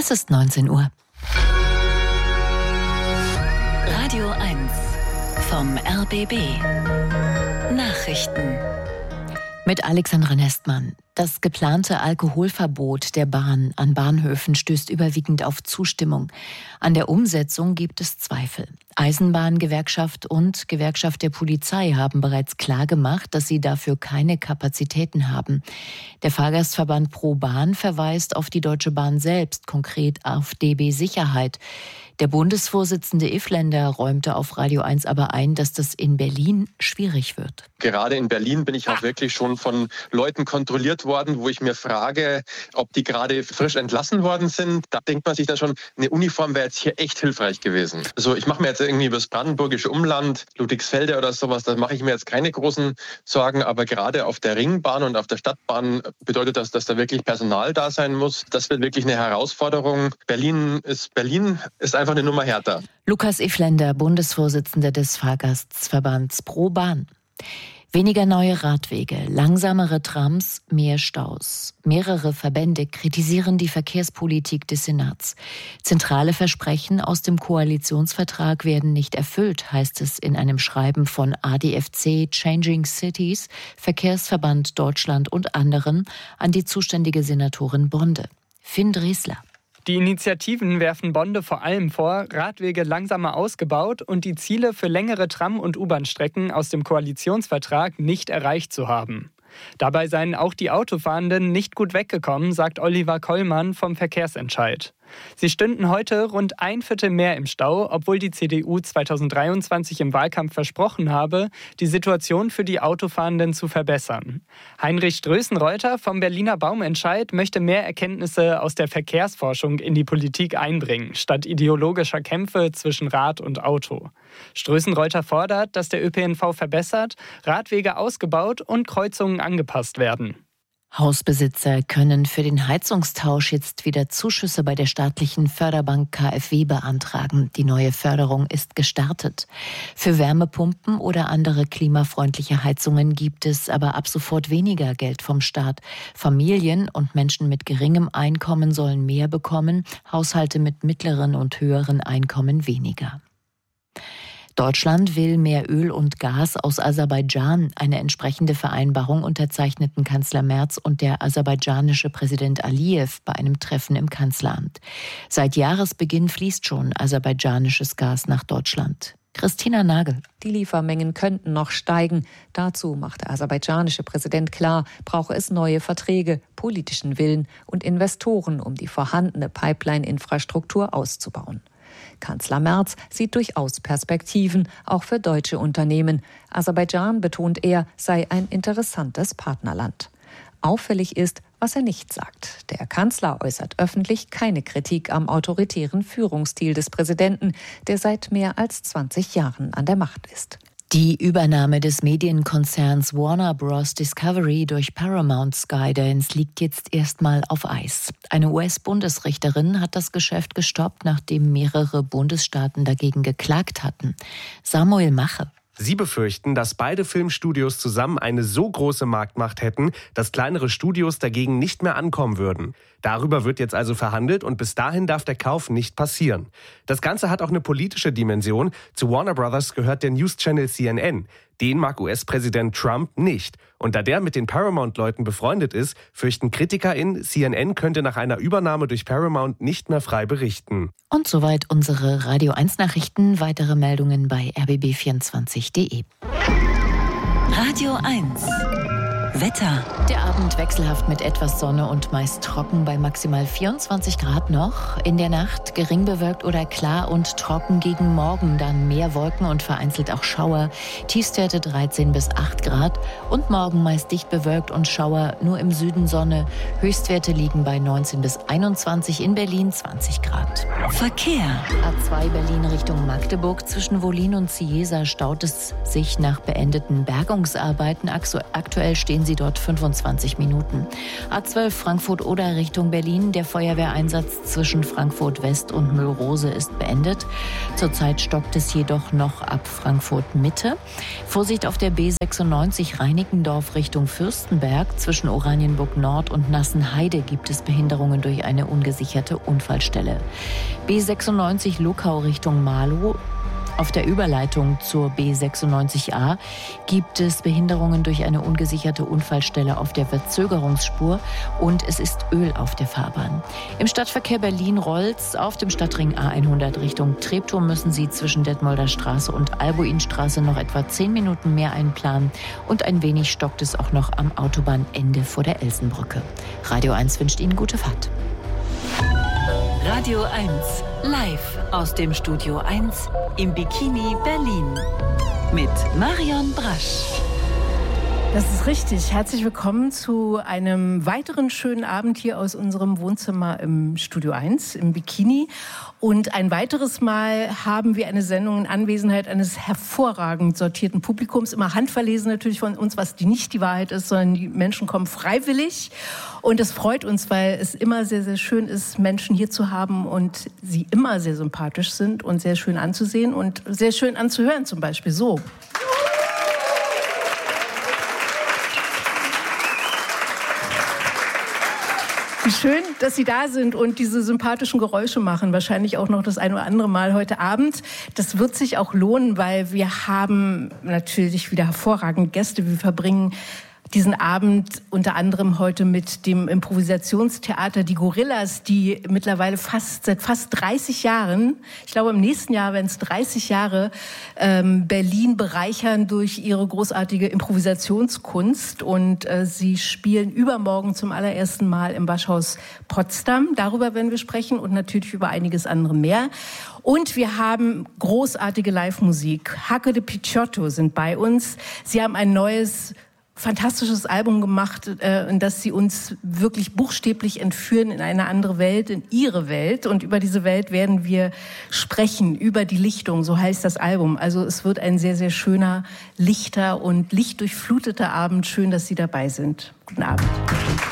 Es ist 19 Uhr. Radio 1 vom RBB. Nachrichten. Mit Alexandra Nestmann. Das geplante Alkoholverbot der Bahn an Bahnhöfen stößt überwiegend auf Zustimmung. An der Umsetzung gibt es Zweifel. Eisenbahngewerkschaft und Gewerkschaft der Polizei haben bereits klargemacht, dass sie dafür keine Kapazitäten haben. Der Fahrgastverband Pro Bahn verweist auf die Deutsche Bahn selbst, konkret auf DB Sicherheit. Der Bundesvorsitzende Ifländer räumte auf Radio 1 aber ein, dass das in Berlin schwierig wird. Gerade in Berlin bin ich auch wirklich schon von Leuten kontrolliert worden, wo ich mir frage, ob die gerade frisch entlassen worden sind. Da denkt man sich dann schon, eine Uniform wäre jetzt hier echt hilfreich gewesen. Also ich mache mir jetzt irgendwie über das brandenburgische Umland, Ludwigsfelde oder sowas, da mache ich mir jetzt keine großen Sorgen. Aber gerade auf der Ringbahn und auf der Stadtbahn bedeutet das, dass da wirklich Personal da sein muss. Das wird wirklich eine Herausforderung. Berlin ist einfach eine Nummer härter. Lukas Ifländer, Bundesvorsitzender des Fahrgastverbands Pro Bahn. Weniger neue Radwege, langsamere Trams, mehr Staus. Mehrere Verbände kritisieren die Verkehrspolitik des Senats. Zentrale Versprechen aus dem Koalitionsvertrag werden nicht erfüllt, heißt es in einem Schreiben von ADFC, Changing Cities, Verkehrsverband Deutschland und anderen an die zuständige Senatorin Bonde. Finn Dresler. Die Initiativen werfen Bonde vor allem vor, Radwege langsamer ausgebaut und die Ziele für längere Tram- und U-Bahn-Strecken aus dem Koalitionsvertrag nicht erreicht zu haben. Dabei seien auch die Autofahrenden nicht gut weggekommen, sagt Oliver Kollmann vom Verkehrsentscheid. Sie stünden heute rund 1/4 mehr im Stau, obwohl die CDU 2023 im Wahlkampf versprochen habe, die Situation für die Autofahrenden zu verbessern. Heinrich Strößenreuter vom Berliner Baumentscheid möchte mehr Erkenntnisse aus der Verkehrsforschung in die Politik einbringen, statt ideologischer Kämpfe zwischen Rad und Auto. Strößenreuter fordert, dass der ÖPNV verbessert, Radwege ausgebaut und Kreuzungen angepasst werden. Hausbesitzer können für den Heizungstausch jetzt wieder Zuschüsse bei der staatlichen Förderbank KfW beantragen. Die neue Förderung ist gestartet. Für Wärmepumpen oder andere klimafreundliche Heizungen gibt es aber ab sofort weniger Geld vom Staat. Familien und Menschen mit geringem Einkommen sollen mehr bekommen, Haushalte mit mittleren und höheren Einkommen weniger. Deutschland will mehr Öl und Gas aus Aserbaidschan. Eine entsprechende Vereinbarung unterzeichneten Kanzler Merz und der aserbaidschanische Präsident Aliyev bei einem Treffen im Kanzleramt. Seit Jahresbeginn fließt schon aserbaidschanisches Gas nach Deutschland. Christina Nagel. Die Liefermengen könnten noch steigen. Dazu macht der aserbaidschanische Präsident klar, brauche es neue Verträge, politischen Willen und Investoren, um die vorhandene Pipeline-Infrastruktur auszubauen. Kanzler Merz sieht durchaus Perspektiven, auch für deutsche Unternehmen. Aserbaidschan, betont er, sei ein interessantes Partnerland. Auffällig ist, was er nicht sagt. Der Kanzler äußert öffentlich keine Kritik am autoritären Führungsstil des Präsidenten, der seit mehr als 20 Jahren an der Macht ist. Die Übernahme des Medienkonzerns Warner Bros. Discovery durch Paramount Skydance liegt jetzt erstmal auf Eis. Eine US-Bundesrichterin hat das Geschäft gestoppt, nachdem mehrere Bundesstaaten dagegen geklagt hatten. Samuel Mache. Sie befürchten, dass beide Filmstudios zusammen eine so große Marktmacht hätten, dass kleinere Studios dagegen nicht mehr ankommen würden. Darüber wird jetzt also verhandelt und bis dahin darf der Kauf nicht passieren. Das Ganze hat auch eine politische Dimension. Zu Warner Brothers gehört der News-Channel CNN. Den mag US-Präsident Trump nicht. Und da der mit den Paramount-Leuten befreundet ist, fürchten KritikerInnen, CNN könnte nach einer Übernahme durch Paramount nicht mehr frei berichten. Und soweit unsere Radio 1 Nachrichten. Weitere Meldungen bei rbb24.de. Radio 1 Wetter. Der Abend wechselhaft mit etwas Sonne und meist trocken bei maximal 24 Grad noch. In der Nacht gering bewölkt oder klar und trocken, gegen Morgen dann mehr Wolken und vereinzelt auch Schauer. Tiefstwerte 13 bis 8 Grad und morgen meist dicht bewölkt und Schauer, nur im Süden Sonne. Höchstwerte liegen bei 19 bis 21, in Berlin 20 Grad. Verkehr. A2 Berlin Richtung Magdeburg. Zwischen Wollin und Cieza staut es sich nach beendeten Bergungsarbeiten. Aktuell stehen sie Sie dort 25 Minuten. A12 Frankfurt-Oder Richtung Berlin. Der Feuerwehreinsatz zwischen Frankfurt West und Müllrose ist beendet. Zurzeit stockt es jedoch noch ab Frankfurt Mitte. Vorsicht auf der B96 Reinickendorf Richtung Fürstenberg. Zwischen Oranienburg Nord und Nassenheide gibt es Behinderungen durch eine ungesicherte Unfallstelle. B96 Luckau Richtung Marlow. Auf der Überleitung zur B96a gibt es Behinderungen durch eine ungesicherte Unfallstelle auf der Verzögerungsspur und es ist Öl auf der Fahrbahn. Im Stadtverkehr Berlin-Rolz auf dem Stadtring A100 Richtung Treptow müssen Sie zwischen Detmolder Straße und Albuinstraße noch etwa 10 Minuten mehr einplanen und ein wenig stockt es auch noch am Autobahnende vor der Elsenbrücke. Radio 1 wünscht Ihnen gute Fahrt. Radio 1, live aus dem Studio 1 im Bikini Berlin mit Marion Brasch. Das ist richtig. Herzlich willkommen zu einem weiteren schönen Abend hier aus unserem Wohnzimmer im Studio 1 im Bikini. Und ein weiteres Mal haben wir eine Sendung in Anwesenheit eines hervorragend sortierten Publikums. Immer handverlesen natürlich von uns, was nicht die Wahrheit ist, sondern die Menschen kommen freiwillig. Und das freut uns, weil es immer sehr, sehr schön ist, Menschen hier zu haben und sie immer sehr sympathisch sind und sehr schön anzusehen und sehr schön anzuhören, zum Beispiel so. Wie schön, dass Sie da sind und diese sympathischen Geräusche machen. Wahrscheinlich auch noch das ein oder andere Mal heute Abend. Das wird sich auch lohnen, weil wir haben natürlich wieder hervorragende Gäste. Wir verbringen diesen Abend unter anderem heute mit dem Improvisationstheater Die Gorillas, die mittlerweile seit fast 30 Jahren, ich glaube im nächsten Jahr werden es 30 Jahre, Berlin bereichern durch ihre großartige Improvisationskunst. Und sie spielen übermorgen zum allerersten Mal im Waschhaus Potsdam. Darüber werden wir sprechen und natürlich über einiges andere mehr. Und wir haben großartige Live-Musik. Hacke de Picciotto sind bei uns. Sie haben ein neues fantastisches Album gemacht, in das sie uns wirklich buchstäblich entführen in eine andere Welt, in ihre Welt. Und über diese Welt werden wir sprechen, über die Lichtung, so heißt das Album. Also es wird ein sehr, sehr schöner, lichter und lichtdurchfluteter Abend. Schön, dass Sie dabei sind. Guten Abend.